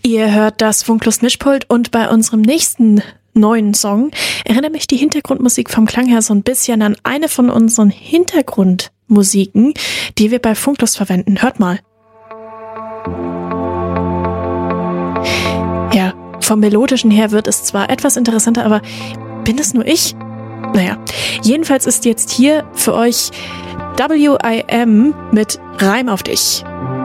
Ihr hört das Funklust Mischpult und bei unserem nächsten neuen Song erinnert mich die Hintergrundmusik vom Klang her so ein bisschen an eine von unseren Hintergrundmusiken, die wir bei Funklust verwenden. Hört mal. Ja, vom Melodischen her wird es zwar etwas interessanter, aber bin es nur ich? Naja, jedenfalls ist jetzt hier für euch W.I.M. mit Reim auf dich.